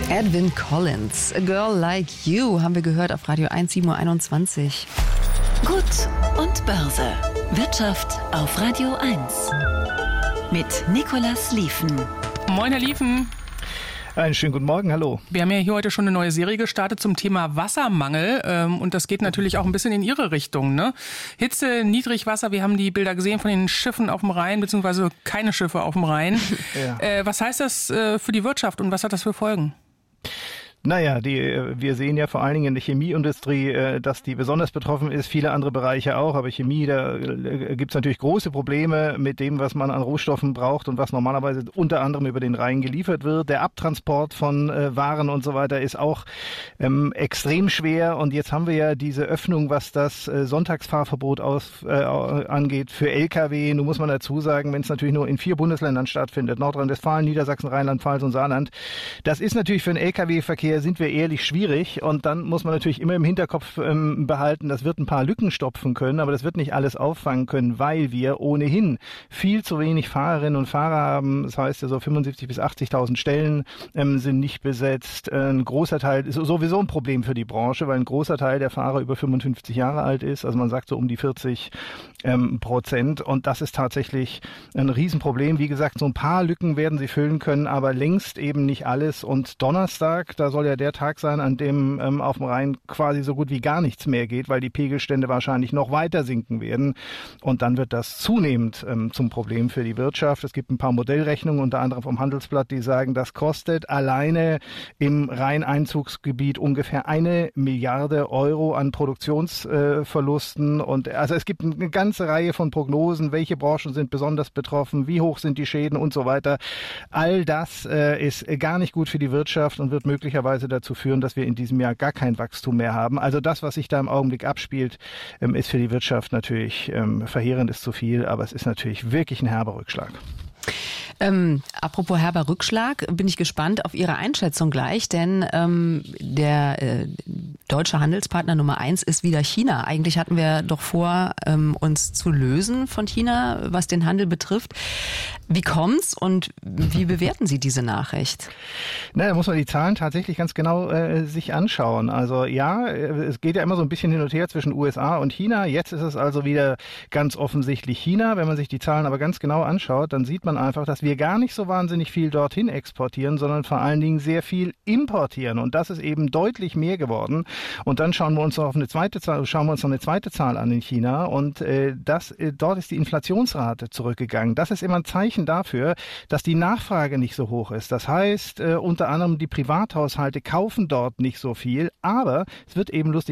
Edwyn Collins, A Girl Like You, haben wir gehört auf Radio 1, 7:21 Uhr. Gut und Börse. Wirtschaft auf Radio 1. Mit Nicolas Lieven. Moin, Herr Lieven. Einen schönen guten Morgen, hallo. Wir haben ja hier heute schon eine neue Serie gestartet zum Thema Wassermangel und das geht natürlich auch ein bisschen in Ihre Richtung, ne? Hitze, Niedrigwasser, wir haben die Bilder gesehen von den Schiffen auf dem Rhein, beziehungsweise keine Schiffe auf dem Rhein. Ja. Was heißt das für die Wirtschaft und was hat das für Folgen? Naja, wir sehen ja vor allen Dingen in der Chemieindustrie, dass die besonders betroffen ist, viele andere Bereiche auch, aber Chemie, da gibt's natürlich große Probleme mit dem, was man an Rohstoffen braucht und was normalerweise unter anderem über den Rhein geliefert wird. Der Abtransport von Waren und so weiter ist auch extrem schwer und jetzt haben wir ja diese Öffnung, was das Sonntagsfahrverbot angeht für Lkw. Nun muss man dazu sagen, wenn es natürlich nur in 4 Bundesländern stattfindet, Nordrhein-Westfalen, Niedersachsen, Rheinland-Pfalz und Saarland, das ist natürlich für den Lkw-Verkehr, sind wir ehrlich, schwierig und dann muss man natürlich immer im Hinterkopf behalten, das wird ein paar Lücken stopfen können, aber das wird nicht alles auffangen können, weil wir ohnehin viel zu wenig Fahrerinnen und Fahrer haben. Das heißt, so 75.000 bis 80.000 Stellen sind nicht besetzt. Ein großer Teil ist sowieso ein Problem für die Branche, weil ein großer Teil der Fahrer über 55 Jahre alt ist. Also man sagt so um die 40% und das ist tatsächlich ein Riesenproblem. Wie gesagt, so ein paar Lücken werden sie füllen können, aber längst eben nicht alles. Und Donnerstag, da soll ja der Tag sein, an dem auf dem Rhein quasi so gut wie gar nichts mehr geht, weil die Pegelstände wahrscheinlich noch weiter sinken werden. Und dann wird das zunehmend zum Problem für die Wirtschaft. Es gibt ein paar Modellrechnungen, unter anderem vom Handelsblatt, die sagen, das kostet alleine im Rheineinzugsgebiet ungefähr 1 Milliarde Euro an Produktionsverlusten. Und also es gibt eine ganze Reihe von Prognosen, welche Branchen sind besonders betroffen, wie hoch sind die Schäden und so weiter. All das ist gar nicht gut für die Wirtschaft und wird möglicherweise dazu führen, dass wir in diesem Jahr gar kein Wachstum mehr haben. Also das, was sich da im Augenblick abspielt, ist für die Wirtschaft natürlich verheerend, ist zu viel, aber es ist natürlich wirklich ein herber Rückschlag. Apropos herber Rückschlag, bin ich gespannt auf Ihre Einschätzung gleich, denn der deutsche Handelspartner Nummer 1 ist wieder China. Eigentlich hatten wir doch vor, uns zu lösen von China, was den Handel betrifft. Wie kommt's und wie bewerten Sie diese Nachricht? Na, da muss man die Zahlen tatsächlich ganz genau sich anschauen. Also ja, es geht ja immer so ein bisschen hin und her zwischen USA und China. Jetzt ist es also wieder ganz offensichtlich China. Wenn man sich die Zahlen aber ganz genau anschaut, dann sieht man einfach, dass wir gar nicht so wahnsinnig viel dorthin exportieren, sondern vor allen Dingen sehr viel importieren. Und das ist eben deutlich mehr geworden. Und dann schauen wir uns noch eine zweite Zahl an in China. Und dort ist die Inflationsrate zurückgegangen. Das ist immer ein Zeichen dafür, dass die Nachfrage nicht so hoch ist. Das heißt, unter anderem die Privathaushalte kaufen dort nicht so viel. Aber es wird eben lustig